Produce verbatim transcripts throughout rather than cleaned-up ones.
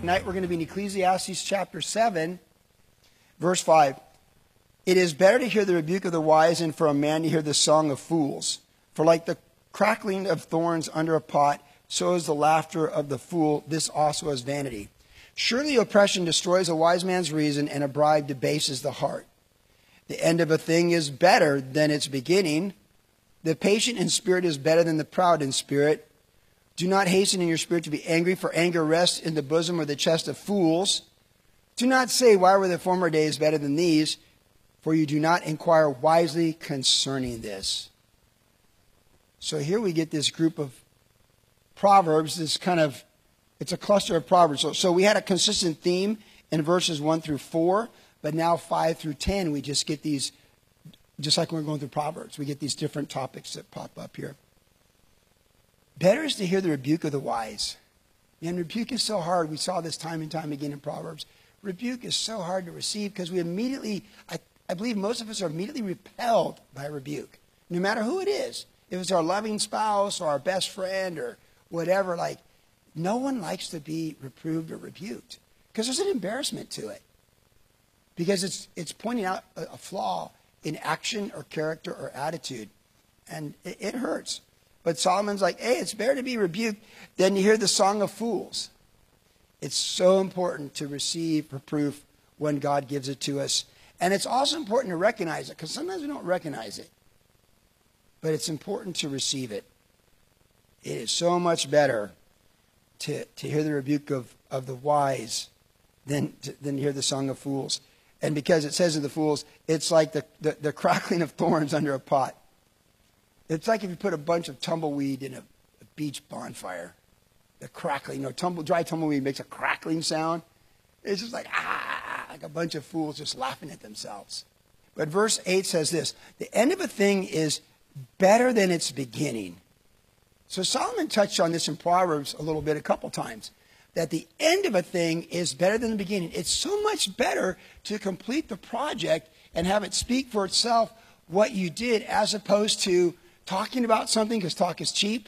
Tonight we're going to be in Ecclesiastes chapter seven, verse five. It is better to hear the rebuke of the wise than for a man to hear the song of fools. For like the crackling of thorns under a pot, so is the laughter of the fool. This also is vanity. Surely oppression destroys a wise man's reason, and a bribe debases the heart. The end of a thing is better than its beginning. The patient in spirit is better than the proud in spirit. Do not hasten in your spirit to be angry, for anger rests in the bosom or the chest of fools. Do not say, why were the former days better than these? For you do not inquire wisely concerning this. So here we get this group of Proverbs, this kind of, it's a cluster of Proverbs. So, so we had a consistent theme in verses one through four, but now five through ten, we just get these, just like when we're going through Proverbs, we get these different topics that pop up here. Better is to hear the rebuke of the wise. Man, rebuke is so hard. We saw this time and time again in Proverbs. Rebuke is so hard to receive because we immediately, I, I believe most of us are immediately repelled by rebuke, no matter who it is. If it's our loving spouse or our best friend or whatever, like, no one likes to be reproved or rebuked because there's an embarrassment to it. Because it's it's pointing out a, a flaw in action or character or attitude. And it, it hurts. But Solomon's like, hey, it's better to be rebuked than to hear the song of fools. It's so important to receive reproof when God gives it to us. And it's also important to recognize it, because sometimes we don't recognize it. But it's important to receive it. It is so much better to, to hear the rebuke of, of the wise than to, than to hear the song of fools. And because it says of the fools, it's like the, the, the crackling of thorns under a pot. It's like if you put a bunch of tumbleweed in a, a beach bonfire. The crackling, you know, tumble, dry tumbleweed makes a crackling sound. It's just like, ah, like a bunch of fools just laughing at themselves. But verse eight says this, the end of a thing is better than its beginning. So Solomon touched on this in Proverbs a little bit, a couple times, that the end of a thing is better than the beginning. It's so much better to complete the project and have it speak for itself what you did, as opposed to talking about something, because talk is cheap.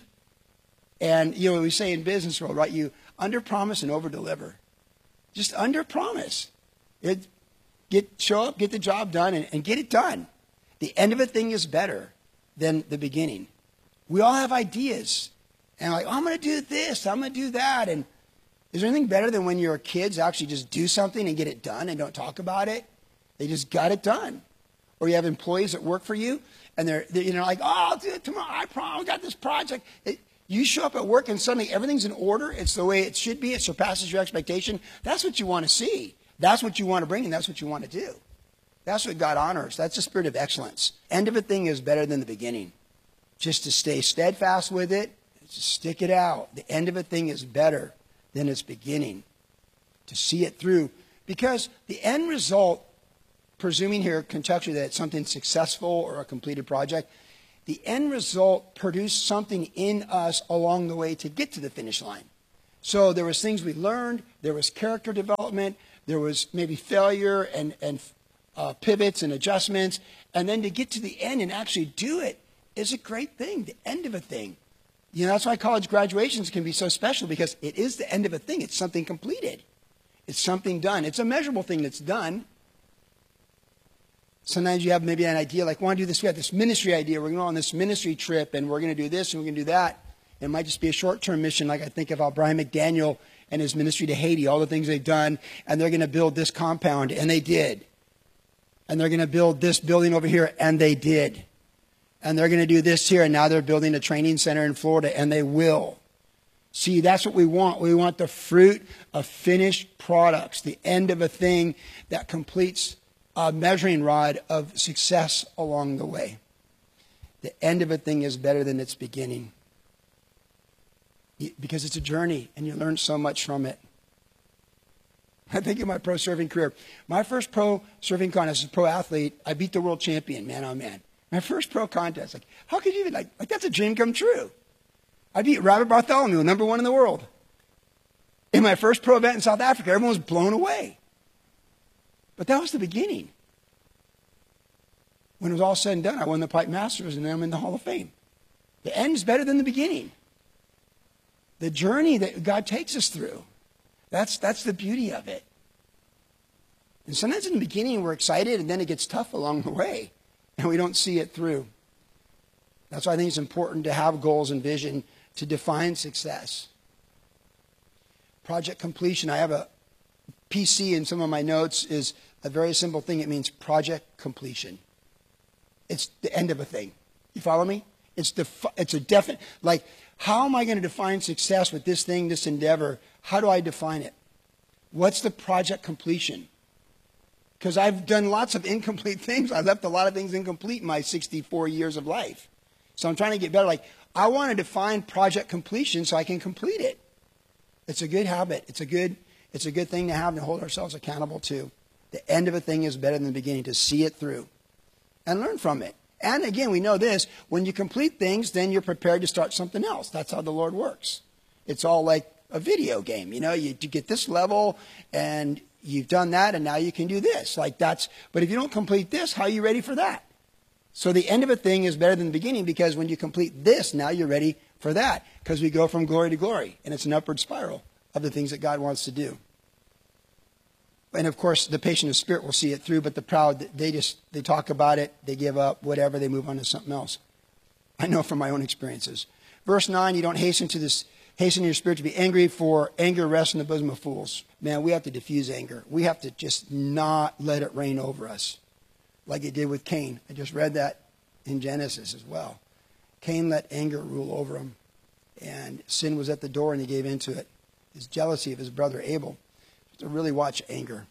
And, you know, we say in business world, right, you under-promise and over-deliver. Just under-promise. It, get, show up, get the job done, and, and get it done. The end of a thing is better than the beginning. We all have ideas. And like, oh, I'm going to do this, I'm going to do that. And is there anything better than when your kids actually just do something and get it done and don't talk about it? They just got it done. Or you have employees that work for you, and they're, they're you know, like, oh, I'll do it tomorrow. I promise, I got this project. It, you show up at work, and suddenly everything's in order. It's the way it should be. It surpasses your expectation. That's what you want to see. That's what you want to bring, and that's what you want to do. That's what God honors. That's the spirit of excellence. End of a thing is better than the beginning. Just to stay steadfast with it, just stick it out. The end of a thing is better than its beginning. To see it through. Because the end result, presuming here contextually that it's something successful or a completed project, the end result produced something in us along the way to get to the finish line. So there was things we learned, there was character development, there was maybe failure and, and uh, pivots and adjustments, and then to get to the end and actually do it is a great thing, the end of a thing. You know, that's why college graduations can be so special, because it is the end of a thing. It's something completed. It's something done. It's a measurable thing that's done. Sometimes you have maybe an idea, like, want to do this, we have this ministry idea, we're going to go on this ministry trip, and we're going to do this, and we're going to do that. It might just be a short-term mission, like I think about Brian McDaniel and his ministry to Haiti, all the things they've done, and they're going to build this compound, and they did. And they're going to build this building over here, and they did. And they're going to do this here, and now they're building a training center in Florida, and they will. See, that's what we want. We want the fruit of finished products, the end of a thing that completes a measuring rod of success along the way. The end of a thing is better than its beginning, because it's a journey and you learn so much from it. I think of my pro surfing career. My first pro surfing contest as a pro athlete, I beat the world champion, man on man. My first pro contest, like, how could you even, like, like that's a dream come true. I beat Robert Bartholomew, number one in the world. In my first pro event in South Africa, everyone was blown away. But that was the beginning. When it was all said and done, I won the Pipe Masters, and then I'm in the Hall of Fame. The end is better than the beginning. The journey that God takes us through, That's, that's the beauty of it. And sometimes in the beginning we're excited and then it gets tough along the way and we don't see it through. That's why I think it's important to have goals and vision to define success. Project completion. I have a P C in some of my notes is a very simple thing. It means project completion. It's the end of a thing. You follow me? It's defi- it's a definite, like, how am I going to define success with this thing, this endeavor? How do I define it? What's the project completion? Because I've done lots of incomplete things. I've left a lot of things incomplete in my sixty-four years of life. So I'm trying to get better. Like, I want to define project completion so I can complete it. It's a good habit. It's a good, it's a good thing to have and to hold ourselves accountable to. The end of a thing is better than the beginning, to see it through and learn from it. And again, we know this, when you complete things, then you're prepared to start something else. That's how the Lord works. It's all like a video game. You know, you, you get this level and you've done that and now you can do this. Like that's, but if you don't complete this, how are you ready for that? So the end of a thing is better than the beginning, because when you complete this, now you're ready for that. Because we go from glory to glory, and it's an upward spiral of the things that God wants to do. And of course, the patient of spirit will see it through, but the proud, they just, they talk about it, they give up, whatever, they move on to something else. I know from my own experiences. Verse nine, you don't hasten to this, hasten your spirit to be angry, for anger rests in the bosom of fools. Man, we have to diffuse anger. We have to just not let it reign over us, like it did with Cain. I just read that in Genesis as well. Cain let anger rule over him, and sin was at the door and he gave into it. His jealousy of his brother Abel. To really watch anger.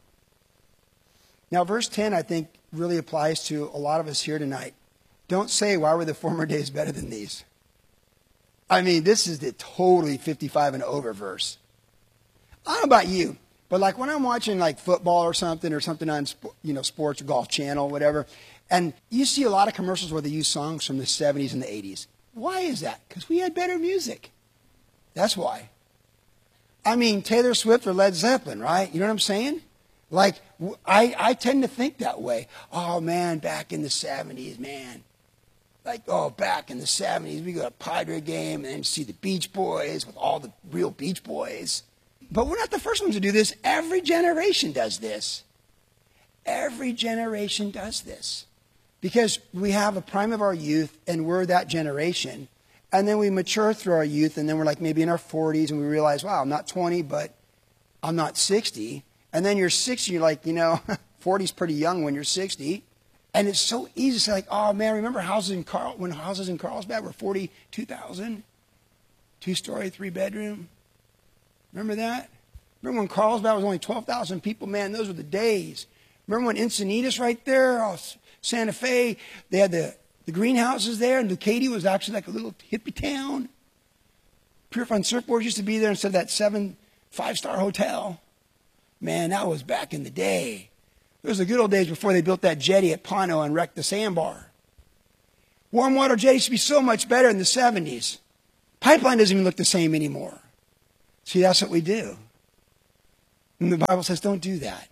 Now, verse ten, I think, really applies to a lot of us here tonight. Don't say, why were the former days better than these? I mean, this is the totally fifty-five and over verse. I don't know about you, but like when I'm watching like football or something, or something on, you know, sports or Golf Channel, whatever, and you see a lot of commercials where they use songs from the seventies and the eighties. Why is that? Because we had better music. That's why. I mean, Taylor Swift or Led Zeppelin, right? You know what I'm saying? Like, I, I tend to think that way. Oh, man, back in the seventies, man. Like, oh, back in the seventies, we go to a Padre game and then see the Beach Boys with all the real Beach Boys. But we're not the first ones to do this. Every generation does this. Every generation does this. Because we have a prime of our youth, and we're that generation. And then we mature through our youth, and then we're like maybe in our forties, and we realize, wow, I'm not twenty, but I'm not sixty. And then you're sixty, you're like, you know, forty's pretty young when you're sixty. And it's so easy to say, like, oh, man, remember houses in Carl when houses in Carlsbad were forty-two thousand? Two-story, three-bedroom. Remember that? Remember when Carlsbad was only twelve thousand people? Man, those were the days. Remember when Encinitas right there, oh, Santa Fe, they had the... The greenhouses there, and Lucady was actually like a little hippie town. Pure Fun Surfboards used to be there instead of that seven, five-star hotel. Man, that was back in the day. It was the good old days before they built that jetty at Pono and wrecked the sandbar. Warm water jetty used to be so much better in the seventies. Pipeline doesn't even look the same anymore. See, that's what we do. And the Bible says don't do that.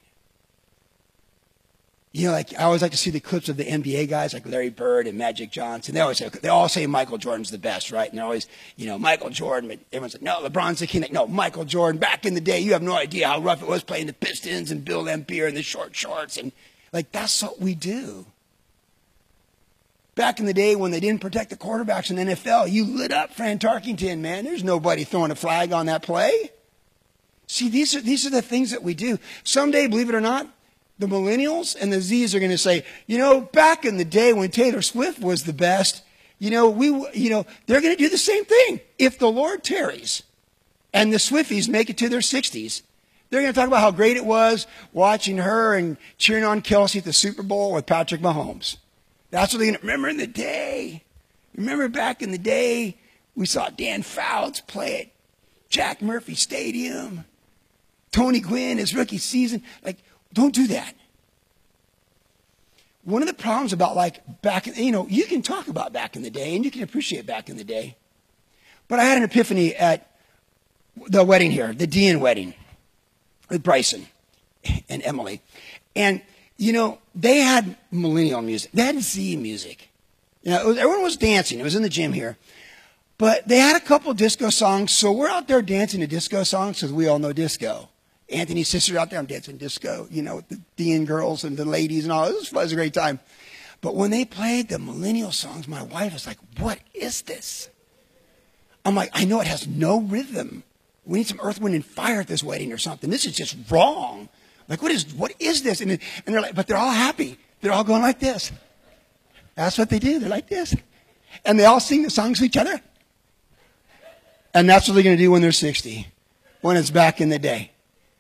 You know, like I always like to see the clips of the N B A guys like Larry Bird and Magic Johnson. They always say, they all say Michael Jordan's the best, right? And they're always, you know, Michael Jordan. But everyone's like, no, LeBron's the king. Like, no, Michael Jordan. Back in the day, you have no idea how rough it was playing the Pistons and Bill Laimbeer and the short shorts. And like, that's what we do. Back in the day when they didn't protect the quarterbacks in the N F L, you lit up Fran Tarkenton, man. There's nobody throwing a flag on that play. See, these are, these are the things that we do. Someday, believe it or not, the millennials and the Z's are going to say, you know, back in the day when Taylor Swift was the best, you know, we, you know, they're going to do the same thing. If the Lord tarries and the Swifties make it to their sixties, they're going to talk about how great it was watching her and cheering on Kelsey at the Super Bowl with Patrick Mahomes. That's what they're going to remember in the day. Remember back in the day, we saw Dan Fouts play at Jack Murphy Stadium. Tony Gwynn, his rookie season. Like, don't do that. One of the problems about like back, in, you know, you can talk about back in the day and you can appreciate back in the day. But I had an epiphany at the wedding here, the Dean wedding with Bryson and Emily. And, you know, they had millennial music. They had Z music. You know, it was, everyone was dancing. It was in the gym here. But they had a couple disco songs, so we're out there dancing to disco songs because we all know disco. Anthony's sister out there, I'm dancing disco, you know, with the Dean girls and the ladies and all. It was, fun. It was a great time. But when they played the millennial songs, my wife was like, what is this? I'm like, I know it has no rhythm. We need some Earth, Wind, and Fire at this wedding or something. This is just wrong. Like, what is what is this? And, and they're like, but they're all happy. They're all going like this. That's what they do. They're like this. And they all sing the songs to each other. And that's what they're going to do when they're sixty, when it's back in the day.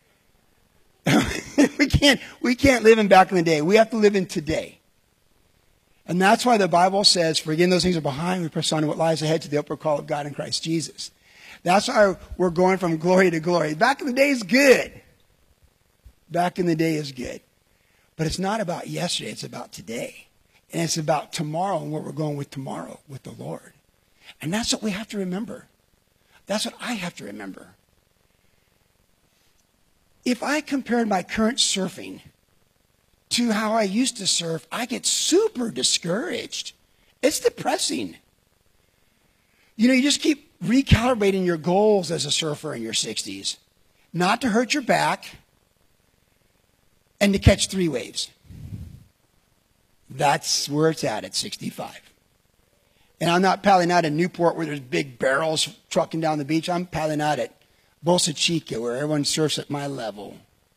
we can't we can't live in back in the day. We have to live in today. And that's why the Bible says, for again, those things are behind, we press on to what lies ahead to the upward call of God in Christ Jesus. That's why we're going from glory to glory. Back in the day is good. Back in the day is good. But it's not about yesterday, it's about today. And it's about tomorrow and where we're going with tomorrow with the Lord. And that's what we have to remember. That's what I have to remember. If I compared my current surfing to how I used to surf, I get super discouraged. It's depressing. You know, you just keep recalibrating your goals as a surfer in your sixties. Not to hurt your back and to catch three waves. That's where it's at at sixty-five. And I'm not paddling out in Newport where there's big barrels trucking down the beach. I'm paddling out at Bolsa Chica where everyone surfs at my level.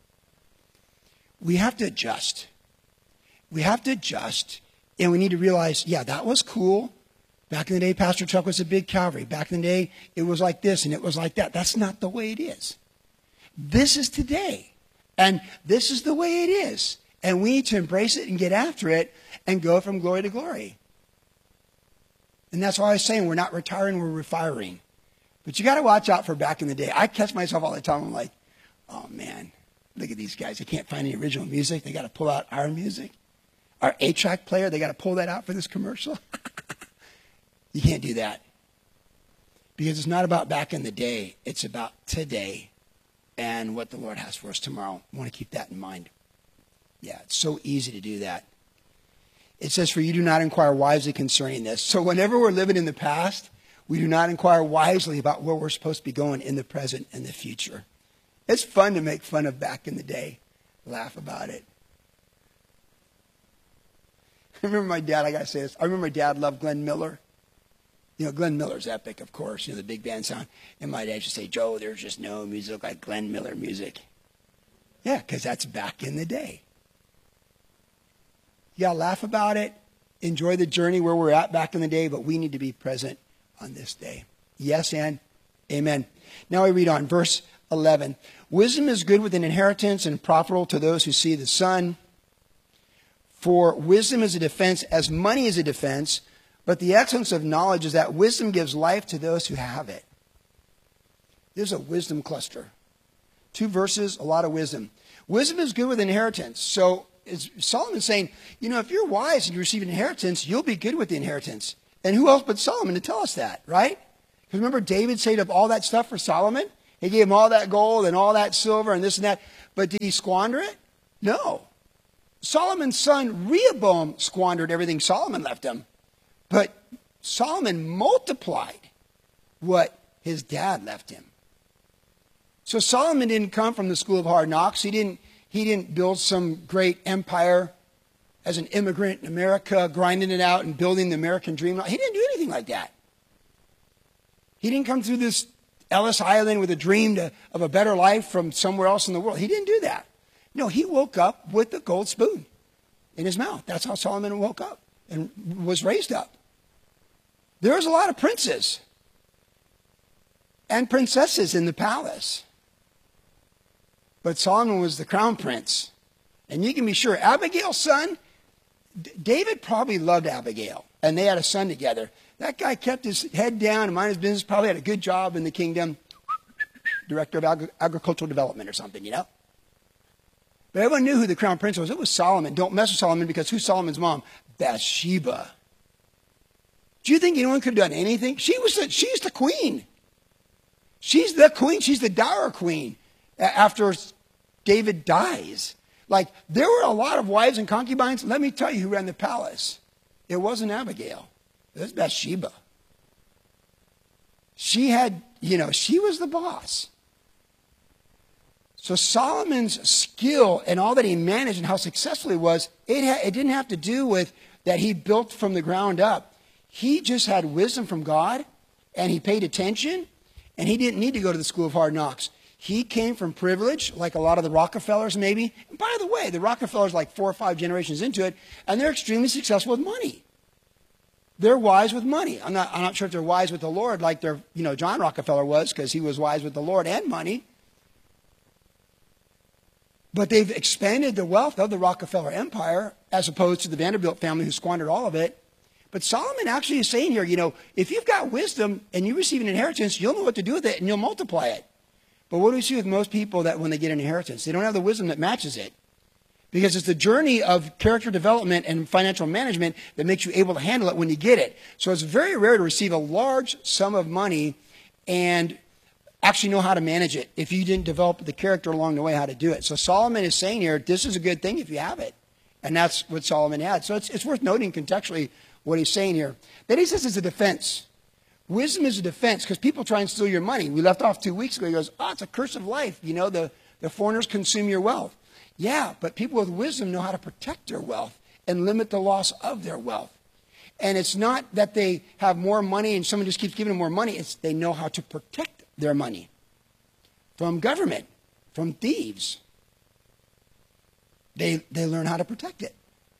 We have to adjust. We have to adjust. And we need to realize, yeah, that was cool. Back in the day, Pastor Chuck was a big Calvary. Back in the day, it was like this and it was like that. That's not the way it is. This is today. And this is the way it is. And we need to embrace it and get after it and go from glory to glory. And that's why I was saying we're not retiring, we're refiring. But you got to watch out for back in the day. I catch myself all the time. I'm like, oh, man, look at these guys. They can't find any original music. They got to pull out our music. Our eight-track player, they got to pull that out for this commercial. You can't do that. Because it's not about back in the day. It's about today and what the Lord has for us tomorrow. I want to keep that in mind. Yeah, it's so easy to do that. It says, for you do not inquire wisely concerning this. So whenever we're living in the past, we do not inquire wisely about where we're supposed to be going in the present and the future. It's fun to make fun of back in the day. Laugh about it. I remember my dad, I got to say this. I remember my dad loved Glenn Miller. You know, Glenn Miller's epic, of course, you know, the big band sound. And my dad used to say, Joe, there's just no music like Glenn Miller music. Yeah, because that's back in the day. You got to laugh about it, enjoy the journey where we're at back in the day, but we need to be present on this day. Yes and amen. Now we read on, verse eleven. Wisdom is good with an inheritance and profitable to those who see the sun. For wisdom is a defense as money is a defense, but the excellence of knowledge is that wisdom gives life to those who have it. There's a wisdom cluster. Two verses, a lot of wisdom. Wisdom is good with inheritance. So is Solomon saying, you know, if you're wise and you receive an inheritance, you'll be good with the inheritance. And who else but Solomon to tell us that, right? Because remember David saved up all that stuff for Solomon? He gave him all that gold and all that silver and this and that. But did he squander it? No. Solomon's son Rehoboam squandered everything Solomon left him. But Solomon multiplied what his dad left him. So Solomon didn't come from the school of hard knocks. He didn't, he didn't build some great empire as an immigrant in America, grinding it out and building the American dream. He didn't do anything like that. He didn't come through this Ellis Island with a dream to, of a better life from somewhere else in the world. He didn't do that. No, he woke up with the gold spoon in his mouth. That's how Solomon woke up and was raised up. There was a lot of princes and princesses in the palace. But Solomon was the crown prince. And you can be sure, Abigail's son, D- David probably loved Abigail. And they had a son together. That guy kept his head down and minded his business, probably had a good job in the kingdom. Director of Agri- agricultural development or something, you know. But everyone knew who the crown prince was. It was Solomon. Don't mess with Solomon because who's Solomon's mom? Bathsheba. Do you think anyone could have done anything? She was the, she's the queen. She's the queen. She's the dower queen after David dies. Like, there were a lot of wives and concubines. Let me tell you who ran the palace. It wasn't Abigail. It was Bathsheba. She had, you know, she was the boss. So Solomon's skill and all that he managed and how successful he was, it, ha- it didn't have to do with that he built from the ground up. He just had wisdom from God, and he paid attention, and he didn't need to go to the school of hard knocks. He came from privilege, like a lot of the Rockefellers maybe. And by the way, the Rockefellers like four or five generations into it, and they're extremely successful with money. They're wise with money. I'm not, I'm not sure if they're wise with the Lord like they're, you know, John Rockefeller was, because he was wise with the Lord and money. But they've expanded the wealth of the Rockefeller empire as opposed to the Vanderbilt family who squandered all of it. But Solomon actually is saying here, you know, if you've got wisdom and you receive an inheritance, you'll know what to do with it and you'll multiply it. But what do we see with most people that when they get an inheritance? They don't have the wisdom that matches it. Because it's the journey of character development and financial management that makes you able to handle it when you get it. So it's very rare to receive a large sum of money and actually know how to manage it if you didn't develop the character along the way how to do it. So Solomon is saying here, this is a good thing if you have it. And that's what Solomon had. So it's, it's worth noting contextually what he's saying here. Then he says it's a defense. Wisdom is a defense because people try and steal your money. We left off two weeks ago. He goes, oh, it's a curse of life. You know, the, the foreigners consume your wealth. Yeah, but people with wisdom know how to protect their wealth and limit the loss of their wealth. And it's not that they have more money and someone just keeps giving them more money. It's they know how to protect their money from government, from thieves. They, they learn how to protect it.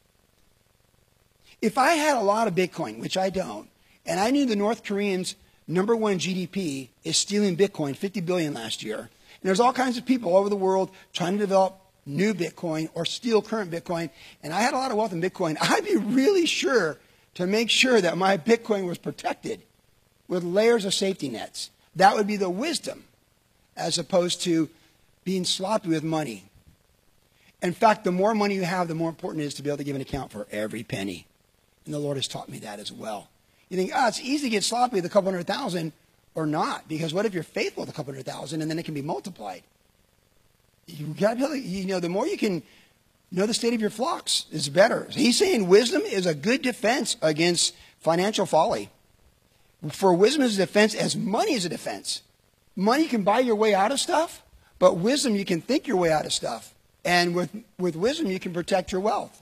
If I had a lot of Bitcoin, which I don't, and I knew the North Koreans' number one G D P is stealing Bitcoin, fifty billion dollars last year, and there's all kinds of people all over the world trying to develop new Bitcoin or steal current Bitcoin, and I had a lot of wealth in Bitcoin, I'd be really sure to make sure that my Bitcoin was protected with layers of safety nets. That would be the wisdom as opposed to being sloppy with money. In fact, the more money you have, the more important it is to be able to give an account for every penny. And the Lord has taught me that as well. You think, oh, it's easy to get sloppy with a couple hundred thousand or not. Because what if you're faithful with a couple hundred thousand and then it can be multiplied? You got to, you know, the more you can know the state of your flocks is better. He's saying wisdom is a good defense against financial folly. For wisdom is a defense as money is a defense. Money can buy your way out of stuff, but wisdom, you can think your way out of stuff. And with, with wisdom, you can protect your wealth.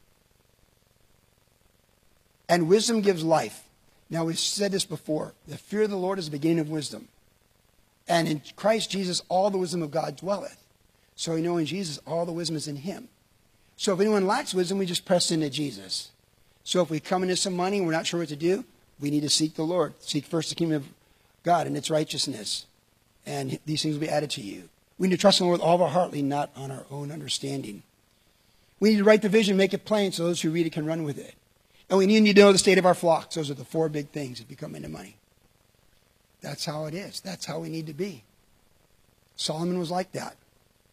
And wisdom gives life. Now, we've said this before. The fear of the Lord is the beginning of wisdom. And in Christ Jesus, all the wisdom of God dwelleth. So we know in Jesus, all the wisdom is in him. So if anyone lacks wisdom, we just press into Jesus. So if we come into some money and we're not sure what to do, we need to seek the Lord. Seek first the kingdom of God and its righteousness. And these things will be added to you. We need to trust in the Lord with all of our heart, lean not on our own understanding. We need to write the vision, make it plain so those who read it can run with it. And we need to know the state of our flocks. Those are the four big things if you come into money. That's how it is. That's how we need to be. Solomon was like that.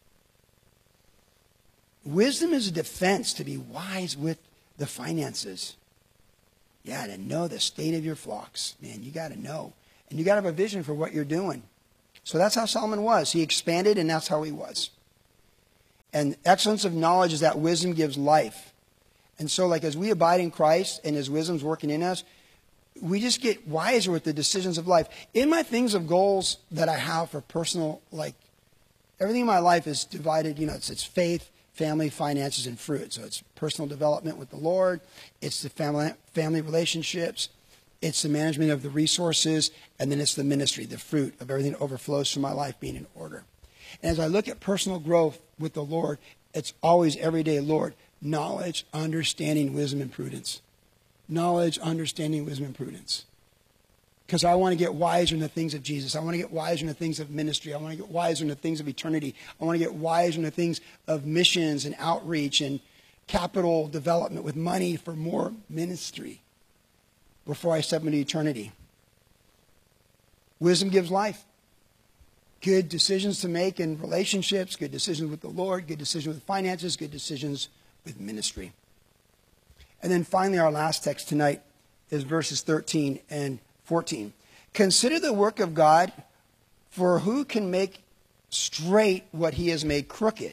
Wisdom is a defense to be wise with the finances. Yeah, to know the state of your flocks. Man, you got to know. And you got to have a vision for what you're doing. So that's how Solomon was. He expanded, and that's how he was. And excellence of knowledge is that wisdom gives life. And so, like, as we abide in Christ and his wisdom's working in us, we just get wiser with the decisions of life. In my things of goals that I have for personal, like, everything in my life is divided, you know, it's, it's faith, family, finances, and fruit. So it's personal development with the Lord. It's the family, family relationships. It's the management of the resources. And then it's the ministry, the fruit of everything that overflows from my life being in order. And as I look at personal growth with the Lord, it's always every day, Lord, knowledge, understanding, wisdom, and prudence. Knowledge, understanding, wisdom, and prudence. Because I want to get wiser in the things of Jesus. I want to get wiser in the things of ministry. I want to get wiser in the things of eternity. I want to get wiser in the things of missions and outreach and capital development with money for more ministry before I step into eternity. Wisdom gives life. Good decisions to make in relationships, good decisions with the Lord, good decisions with finances, good decisions with ministry. And then finally, our last text tonight is verses thirteen and fourteen. Consider the work of God, for who can make straight what he has made crooked?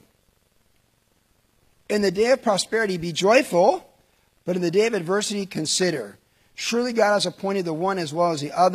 In the day of prosperity, be joyful, but in the day of adversity, consider. Surely God has appointed the one as well as the other,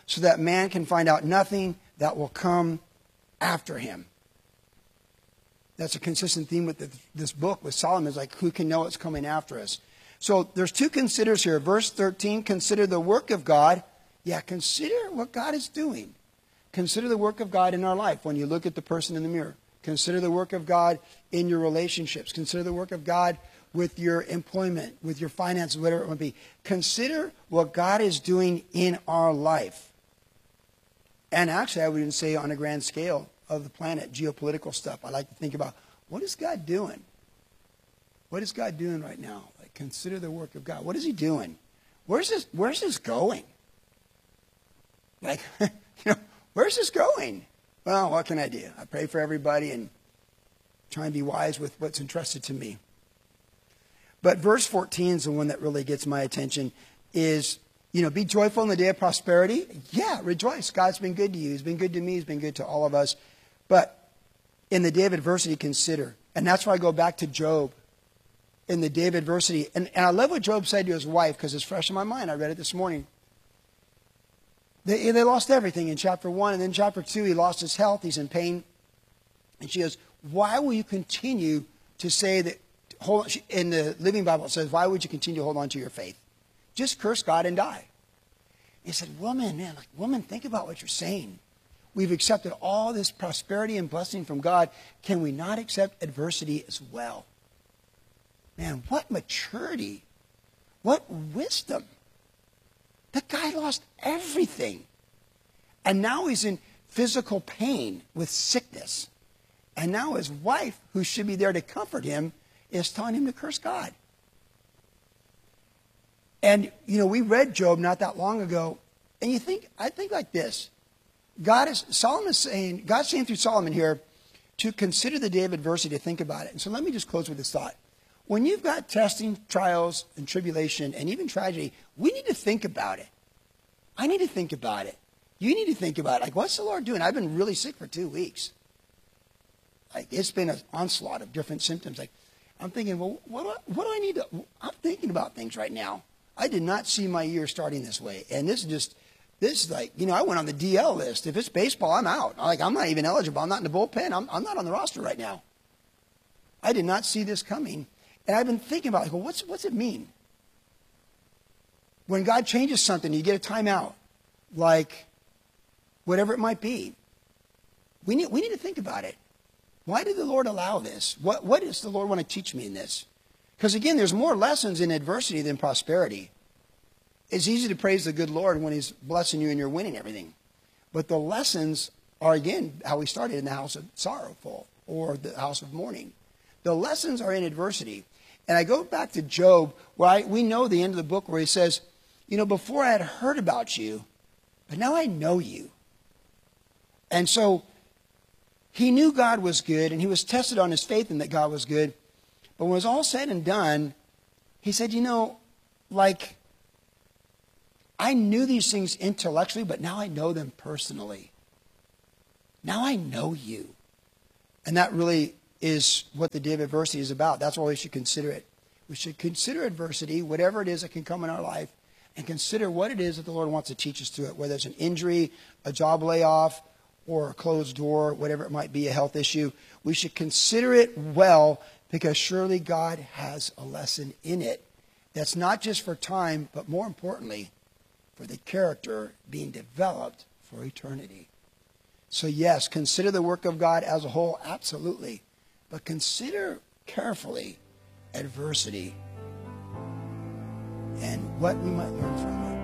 so that man can find out nothing that will come after him. That's a consistent theme with the, this book with Solomon, is like, who can know what's coming after us? So there's two considers here. Verse thirteen, consider the work of God. Yeah, consider what God is doing. Consider the work of God in our life when you look at the person in the mirror. Consider the work of God in your relationships. Consider the work of God with your employment, with your finances, whatever it might be. Consider what God is doing in our life. And actually, I would even say on a grand scale of the planet, geopolitical stuff. I like to think about, what is God doing? What is God doing right now? Like, consider the work of God. What is he doing? Where's this, where's this going? Like, you know, where's this going? Well, what can I do? I pray for everybody and try and be wise with what's entrusted to me. But verse fourteen is the one that really gets my attention, is, you know, be joyful in the day of prosperity. Yeah, rejoice. God's been good to you. He's been good to me. He's been good to all of us. But in the day of adversity, consider. And that's why I go back to Job. In the day of adversity. And, and I love what Job said to his wife, because it's fresh in my mind. I read it this morning. They, they lost everything in chapter one. And then chapter two, he lost his health. He's in pain. And she goes, why will you continue to say that, hold on, she, in the Living Bible it says, why would you continue to hold on to your faith? Just curse God and die. He said, woman, man, like, woman, think about what you're saying. We've accepted all this prosperity and blessing from God. Can we not accept adversity as well? Man, what maturity. What wisdom. The guy lost everything. And now he's in physical pain with sickness. And now his wife, who should be there to comfort him, is telling him to curse God. And, you know, we read Job not that long ago. And you think, I think like this. God is, Solomon's saying, God's saying through Solomon here, to consider the day of adversity, to think about it. And so let me just close with this thought. When you've got testing, trials, and tribulation, and even tragedy, we need to think about it. I need to think about it. You need to think about it. Like, what's the Lord doing? I've been really sick for two weeks. Like, it's been an onslaught of different symptoms. Like, I'm thinking, well, what do I, what do I need to... I'm thinking about things right now. I did not see my year starting this way. And this is just... This is like, you know, I went on the D L list. If it's baseball, I'm out. Like, I'm not even eligible. I'm not in the bullpen. I'm, I'm not on the roster right now. I did not see this coming. And I've been thinking about, like, well, what's, what's it mean? When God changes something, you get a timeout. Like, whatever it might be. We need, we need to think about it. Why did the Lord allow this? What, what does the Lord want to teach me in this? Because, again, there's more lessons in adversity than prosperity. It's easy to praise the good Lord when he's blessing you and you're winning everything. But the lessons are, again, how we started in the house of sorrowful or the house of mourning. The lessons are in adversity. And I go back to Job, where I, we know the end of the book where he says, you know, before I had heard about you, but now I know you. And so he knew God was good, and he was tested on his faith in that God was good. But when it was all said and done, he said, you know, like, I knew these things intellectually, but now I know them personally. Now I know you. And that really is what the day of adversity is about. That's why we should consider it. We should consider adversity, whatever it is that can come in our life, and consider what it is that the Lord wants to teach us through it, whether it's an injury, a job layoff, or a closed door, whatever it might be, a health issue. We should consider it well, because surely God has a lesson in it that's not just for time, but more importantly, for the character being developed for eternity. So yes, consider the work of God as a whole, absolutely. But consider carefully adversity and what we might learn from it.